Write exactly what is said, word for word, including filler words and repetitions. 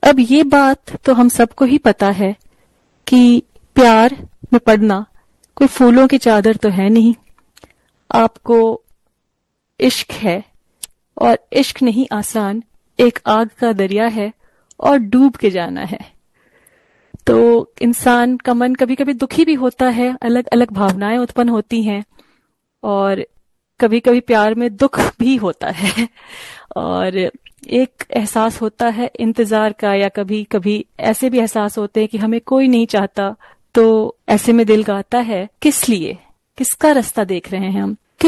अब ये बात तो हम सबको ही पता है कि प्यार में पड़ना कोई फूलों की चादर तो है नहीं। आपको इश्क है, और इश्क नहीं आसान, एक आग का दरिया है और डूब के जाना है। तो इंसान का मन कभी कभी दुखी भी होता है, अलग अलग भावनाएं उत्पन्न होती हैं, और कभी कभी प्यार में दुख भी होता है और एक एहसास होता है इंतजार का, या कभी कभी ऐसे भी एहसास होते हैं कि हमें कोई नहीं चाहता। तो ऐसे में दिल गाता है, किस लिए, किसका रास्ता देख रहे हैं हम।